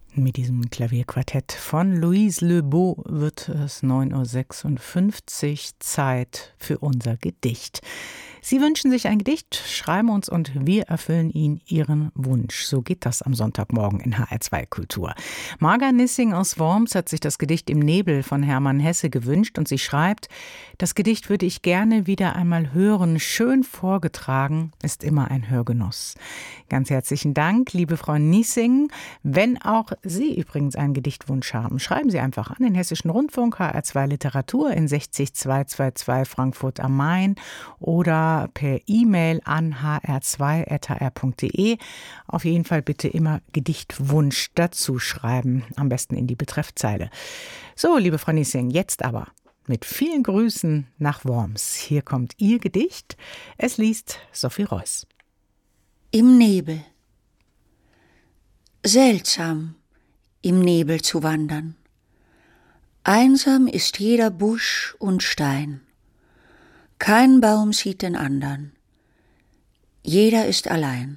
Mit diesem Klavierquartett von Louise Lebeau wird es 9:56 Uhr, Zeit für unser Gedicht. Sie wünschen sich ein Gedicht, schreiben uns und wir erfüllen Ihnen Ihren Wunsch. So geht das am Sonntagmorgen in HR2 Kultur. Marga Nissing aus Worms hat sich das Gedicht Im Nebel von Hermann Hesse gewünscht und sie schreibt: Das Gedicht würde ich gerne wieder einmal hören. Schön vorgetragen, ist immer ein Hörgenuss. Ganz herzlichen Dank, liebe Frau Nissing. Wenn auch Sie übrigens einen Gedichtwunsch haben, schreiben Sie einfach an den Hessischen Rundfunk, HR2 Literatur in 60222 Frankfurt am Main oder per E-Mail an hr2@hr.de. Auf jeden Fall bitte immer Gedichtwunsch dazu schreiben, am besten in die Betreffzeile. So, liebe Frau Nissing, jetzt aber mit vielen Grüßen nach Worms. Hier kommt Ihr Gedicht. Es liest Sophie Reuss. Im Nebel. Seltsam, im Nebel zu wandern. Einsam ist jeder Busch und Stein. Kein Baum sieht den andern. Jeder ist allein.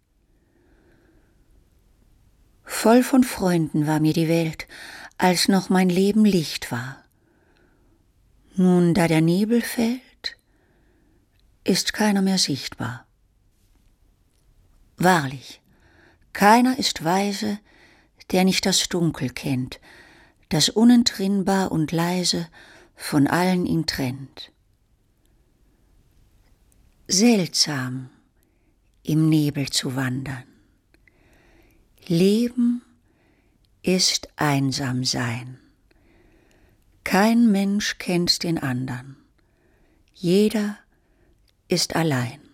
Voll von Freunden war mir die Welt, als noch mein Leben Licht war. Nun, da der Nebel fällt, ist keiner mehr sichtbar. Wahrlich, keiner ist weise, der nicht das Dunkel kennt, das unentrinnbar und leise von allen ihn trennt. Seltsam, im Nebel zu wandern. Leben ist einsam sein. Kein Mensch kennt den andern. Jeder ist allein.